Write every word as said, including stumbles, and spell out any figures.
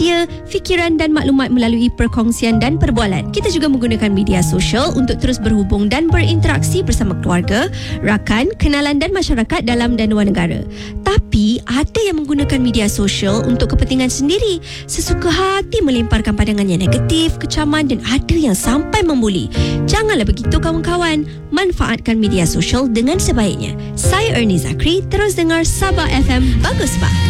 idea, fikiran dan maklumat melalui perkongsian dan perbualan. Kita juga menggunakan media sosial untuk terus berhubung dan berinteraksi bersama keluarga, rakan, kenalan dan masyarakat dalam dan luar negara. Tapi ada yang menggunakan media sosial untuk kepentingan sendiri, sesuka hati melemparkan pandangannya negatif, kecaman dan ada yang sampai membuli. Janganlah begitu kawan-kawan. Manfaatkan media sosial dengan sebaiknya. Saya Ernie Zakri, terus dengar Sabah F M Bagus Bah.